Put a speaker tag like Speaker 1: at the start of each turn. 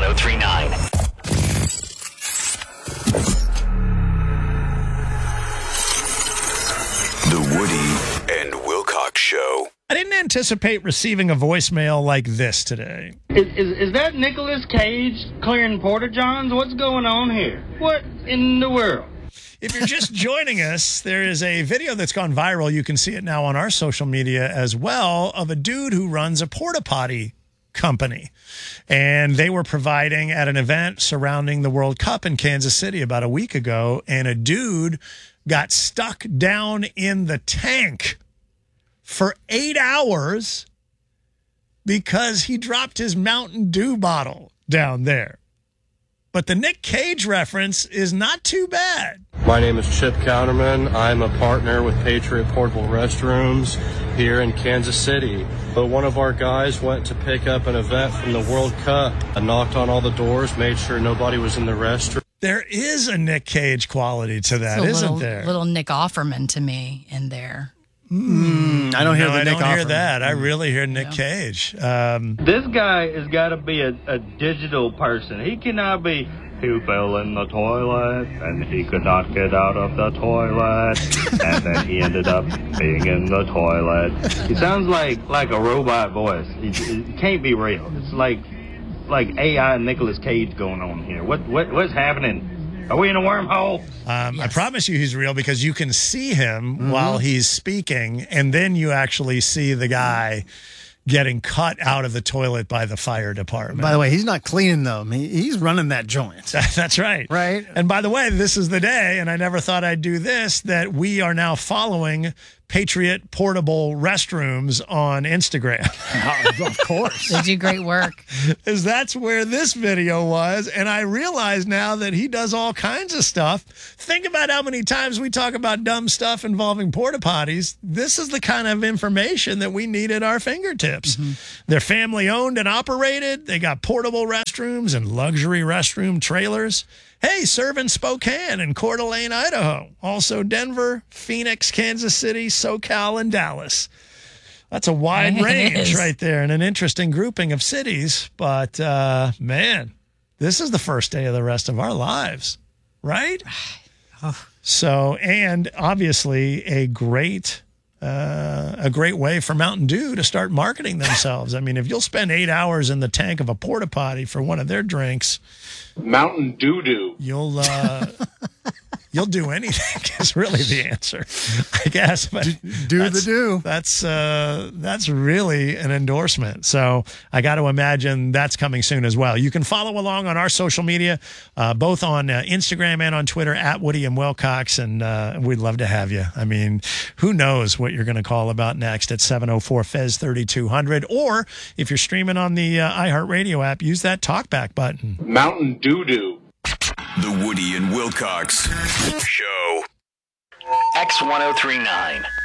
Speaker 1: X1039.
Speaker 2: The Woody and Wilcox Show.
Speaker 3: I didn't anticipate receiving a voicemail like this today.
Speaker 4: Is that Nicolas Cage clearing porta-johns? What's going on here? What in the world?
Speaker 3: If you're just joining us, there is a video that's gone viral. You can see it now on our social media as well, of a dude who runs a porta potty company. And they were providing at an event surrounding the World Cup in Kansas City about a week ago, and a dude got stuck down in the tank for 8 hours because he dropped his Mountain Dew bottle down there. But the Nick Cage reference is not too bad.
Speaker 5: My name is Chip Counterman. I'm a partner with Patriot Portable Restrooms here in Kansas City. But one of our guys went to pick up an event from the World Cup. I knocked on all the doors, made sure nobody was in the restroom.
Speaker 3: There is a Nick Cage quality to that, isn't there?
Speaker 6: Little Nick Offerman to me in there.
Speaker 7: I don't hear the Nick
Speaker 3: I don't hear
Speaker 7: Offerman.
Speaker 3: that. I really hear Nick Cage.
Speaker 4: This guy has got to be a digital person. He cannot be, he fell in the toilet and he could not get out of the toilet and then he ended up being in the toilet. He sounds like a robot voice. It can't be real. It's like AI Nicolas Cage going on here. What's happening? Are we in a wormhole?
Speaker 3: Yes. I promise you he's real, because you can see him while he's speaking, and then you actually see the guy getting cut out of the toilet by the fire department.
Speaker 7: By the way, he's not cleaning them. He's running that joint.
Speaker 3: That's right.
Speaker 7: Right.
Speaker 3: And by the way, this is the day, and I never thought I'd do this, that we are now following Patriot Portable Restrooms on Instagram.
Speaker 7: Of course.
Speaker 6: They do great work.
Speaker 3: Because that's where this video was. And I realize now that he does all kinds of stuff. Think about how many times we talk about dumb stuff involving porta potties. This is the kind of information that we need at our fingertips. They're family owned and operated. They got portable restrooms and luxury restroom trailers. Hey, serve in Spokane and Coeur d'Alene, Idaho. Also Denver, Phoenix, Kansas City, SoCal, and Dallas. That's a wide range right there, and an interesting grouping of cities. But, man, this is the first day of the rest of our lives, right? So, and obviously a great way for Mountain Dew to start marketing themselves. I mean, if you'll spend 8 hours in the tank of a porta potty for one of their drinks,
Speaker 8: Mountain Dew,
Speaker 3: you'll do anything is really the answer, I guess. But that's really an endorsement. So I got to imagine that's coming soon as well. You can follow along on our social media, both on Instagram and on Twitter at Woody and Wilcox, and we'd love to have you. I mean, who knows what you're going to call about next at 704-FEZ-3200, or if you're streaming on the iHeartRadio app, use that talkback button.
Speaker 8: Mountain Dew.
Speaker 2: The Woody and Wilcox Show.
Speaker 1: X1039.